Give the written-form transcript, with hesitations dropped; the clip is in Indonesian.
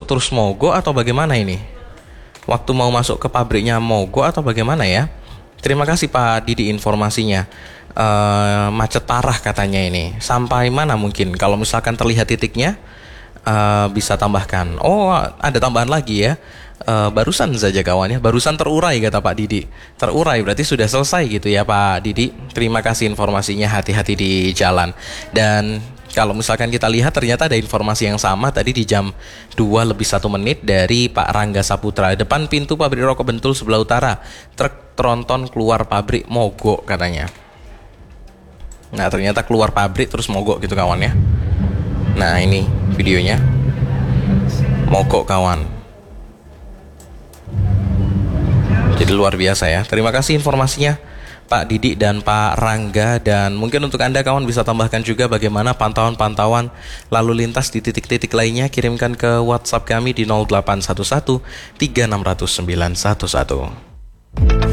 terus mogok atau bagaimana ini? Waktu mau masuk ke pabriknya mogok atau bagaimana ya? Terima kasih Pak Didi informasinya. Macet parah katanya ini. Sampai mana mungkin? Kalau misalkan terlihat titiknya, bisa tambahkan. Oh, ada tambahan lagi ya. Barusan saja kawannya, barusan terurai kata Pak Didi. Terurai berarti sudah selesai gitu ya Pak Didi. Terima kasih informasinya, hati-hati di jalan. Dan kalau misalkan kita lihat ternyata ada informasi yang sama tadi di jam 2:01 dari Pak Rangga Saputra. Depan pintu pabrik rokok Bentul sebelah utara, truk tronton keluar pabrik mogok katanya. Nah ternyata keluar pabrik terus mogok gitu kawan ya. Nah ini videonya, mogok kawan. Jadi luar biasa ya. Terima kasih informasinya Pak Didi dan Pak Rangga. Dan mungkin untuk Anda kawan bisa tambahkan juga bagaimana pantauan-pantauan lalu lintas di titik-titik lainnya. Kirimkan ke WhatsApp kami di 0811 3600 911.